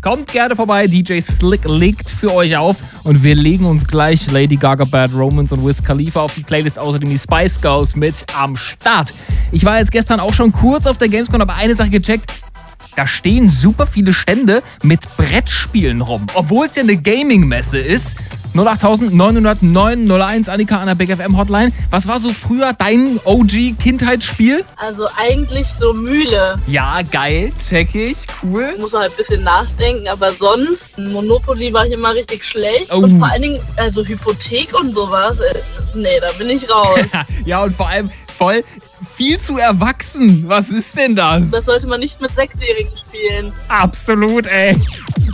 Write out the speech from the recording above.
Kommt gerne vorbei, DJ Slick legt für euch auf und wir legen uns gleich Lady Gaga, Bad Romance und Wiz Khalifa auf die Playlist, außerdem die Spice Girls mit am Start. Ich war jetzt gestern auch schon kurz auf der Gamescom, habe eine Sache gecheckt. Da stehen super viele Stände mit Brettspielen rum, obwohl es ja eine Gaming-Messe ist. 0890901 Annika an der Big FM Hotline. Was war so früher dein OG-Kindheitsspiel? Also eigentlich so Mühle. Ja, geil, check ich, cool. Muss man halt ein bisschen nachdenken, aber sonst, Monopoly war ich immer richtig schlecht. Oh. Und vor allen Dingen, also Hypothek und sowas, nee, da bin ich raus. Ja, und vor allem voll viel zu erwachsen. Was ist denn das? Das sollte man nicht mit 6-Jährigen spielen. Absolut, ey.